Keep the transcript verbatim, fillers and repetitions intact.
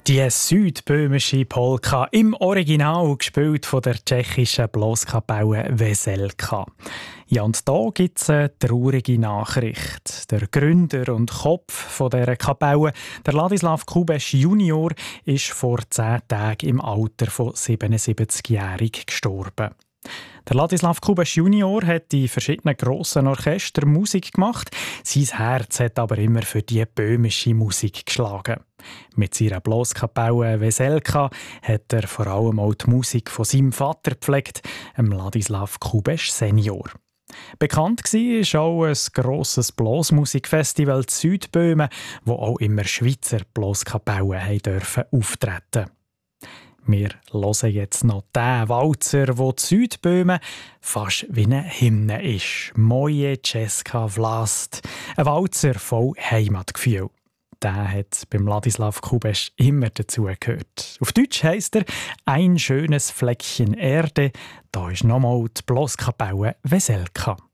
Die südböhmische Polka im Original gespielt von der tschechischen Blaskapelle Veselka. Ja, und da gibt es eine traurige Nachricht. Der Gründer und Kopf von dieser Kapelle, der Ladislav Kubeš Junior, ist vor zehn Tagen im Alter von siebenundsiebzigjährig gestorben. Der Ladislav Kubeš Junior hat in verschiedenen grossen Orchestern Musik gemacht. Sein Herz hat aber immer für die böhmische Musik geschlagen. Mit seiner Blaskapelle Veselka hat er vor allem auch die Musik von seinem Vater gepflegt, dem Ladislav Kubeš Senior. Bekannt war auch ein grosses Blasmusikfestival in Südböhmen, wo auch immer Schweizer Blaskapellen dürfen auftreten. Wir hören jetzt noch den Walzer, der in Südböhmen fast wie eine Hymne ist. «Moje Česká vlast». Ein Walzer voll Heimatgefühl. Der hat beim Ladislav Kubeš immer dazugehört. Auf Deutsch heisst er «Ein schönes Fleckchen Erde». Da ist nochmal die Blaskapelle Veselka.